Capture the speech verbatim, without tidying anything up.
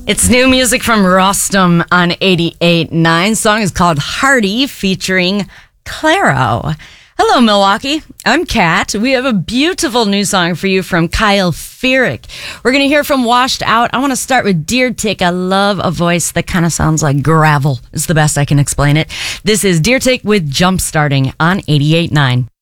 It's new music from Rostam on eighty-eight point nine. Song is called Hardy featuring Claro. Hello, Milwaukee. I'm Kat. We have a beautiful new song for you from Kyle Feerick. We're going to hear from Washed Out. I want to start with Deer Tick. I love a voice that kind of sounds like gravel. It's the best I can explain it. This is Deer Tick with Jump Starting on eighty-eight point nine.